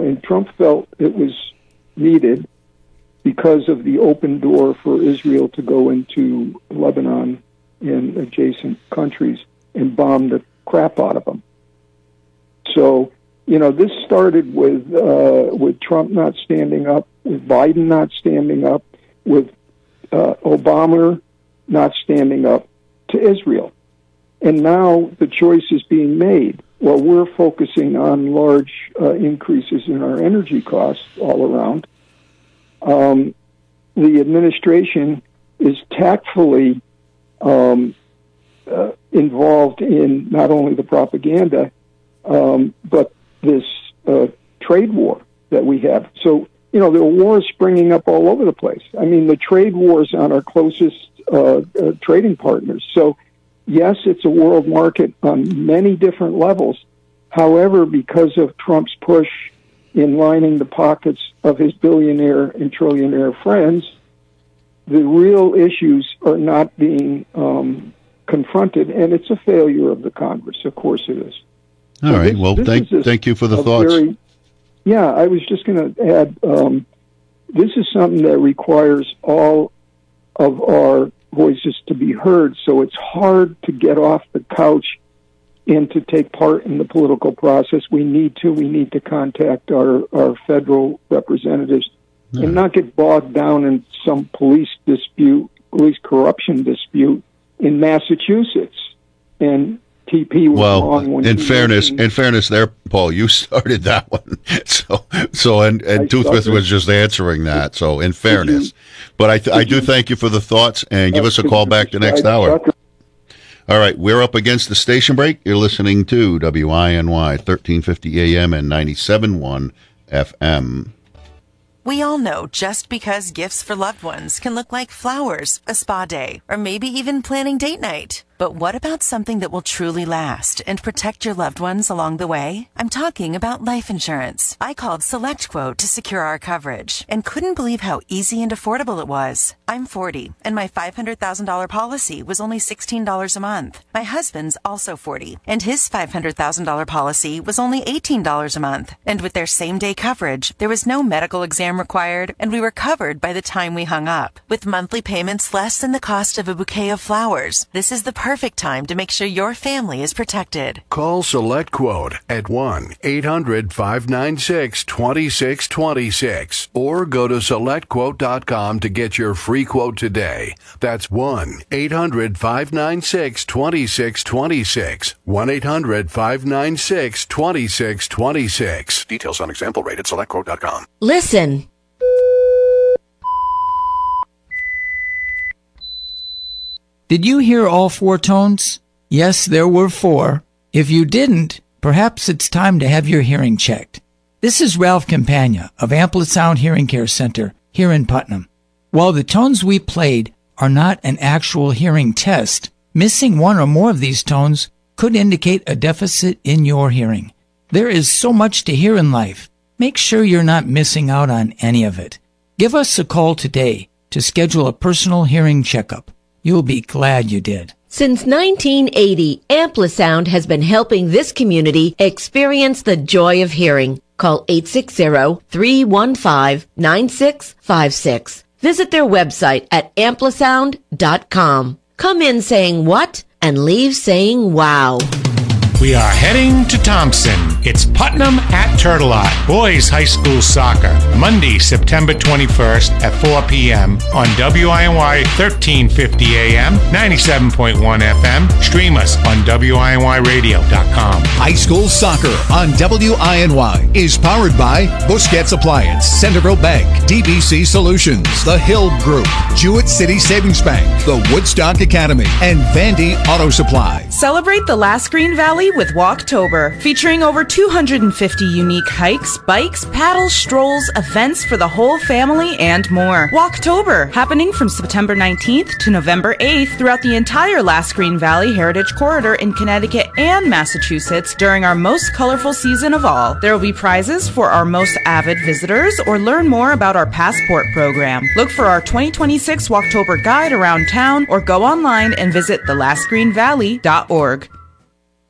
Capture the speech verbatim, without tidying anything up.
and Trump felt it was needed because of the open door for Israel to go into Lebanon and adjacent countries and bomb the crap out of them. So, you know, this started with uh, with Trump not standing up, with Biden not standing up, with uh, Obama not standing up to Israel. And now the choice is being made. While we're focusing on large uh, increases in our energy costs all around, um, the administration is tactfully um, uh, involved in not only the propaganda, um, but this uh, trade war that we have. So, you know, there are wars springing up all over the place. I mean, the trade wars on our closest uh, uh, trading partners. So, yes, it's a world market on many different levels. However, because of Trump's push in lining the pockets of his billionaire and trillionaire friends, the real issues are not being um, confronted, and it's a failure of the Congress. Of course it is. All so right. this, well, this thank a, thank you for the thoughts. Very, yeah, I was just going to add, um, this is something that requires all of our voices to be heard, so it's hard to get off the couch and to take part in the political process. We need to. We need to contact our, our federal representatives yeah. and not get bogged down in some police dispute, police corruption dispute in Massachusetts. And T P was well, wrong when in he fairness, mentioned, in fairness, there, Paul, you started that one. So, so, and and Toothwith was just answering that. So, in fairness, you, but I, th- I do you, thank you for the thoughts, and give uh, us a call back the next hour. Tucker. All right, we're up against the station break. You're listening to W I N Y thirteen fifty A M and ninety-seven point one F M. We all know just because gifts for loved ones can look like flowers, a spa day, or maybe even planning date night. But what about something that will truly last and protect your loved ones along the way? I'm talking about life insurance. I called SelectQuote to secure our coverage and couldn't believe how easy and affordable it was. I'm forty, and my five hundred thousand dollars policy was only sixteen dollars a month. My husband's also forty, and his five hundred thousand dollars policy was only eighteen dollars a month. And with their same-day coverage, there was no medical exam required, and we were covered by the time we hung up. With monthly payments less than the cost of a bouquet of flowers, this is the perfect time to make sure your family is protected. Call SelectQuote at one eight hundred five nine six two six two six or go to select quote dot com to get your free quote today. That's one eight hundred five nine six two six two six. one eight hundred five nine six two six two six. Details on example rate at select quote dot com. Listen. Did you hear all four tones? Yes, there were four. If you didn't, perhaps it's time to have your hearing checked. This is Ralph Campagna of Amplisound Hearing Care Center here in Putnam. While the tones we played are not an actual hearing test, missing one or more of these tones could indicate a deficit in your hearing. There is so much to hear in life. Make sure you're not missing out on any of it. Give us a call today to schedule a personal hearing checkup. You'll be glad you did. Since nineteen eighty, Amplisound has been helping this community experience the joy of hearing. Call eight six zero, three one five, nine six five six. Visit their website at amplisound dot com. Come in saying what and leave saying wow. We are heading to Thompson. It's Putnam at Turtle Eye. Boys High School Soccer. Monday, September twenty-first at four p.m. on W I N Y thirteen fifty A M, ninety-seven point one F M. Stream us on W I N Y radio dot com. High School Soccer on W I N Y is powered by Busquets Appliance, Centerville Bank, D B C Solutions, The Hill Group, Jewett City Savings Bank, the Woodstock Academy, and Vandy Auto Supply. Celebrate the Last Green Valley with Walktober, featuring over two hundred fifty unique hikes, bikes, paddles, strolls, events for the whole family, and more. Walktober, happening from September nineteenth to November eighth throughout the entire Last Green Valley Heritage Corridor in Connecticut and Massachusetts during our most colorful season of all. There will be prizes for our most avid visitors, or learn more about our passport program. Look for our twenty twenty-six Walktober guide around town, or go online and visit the last green valley dot org.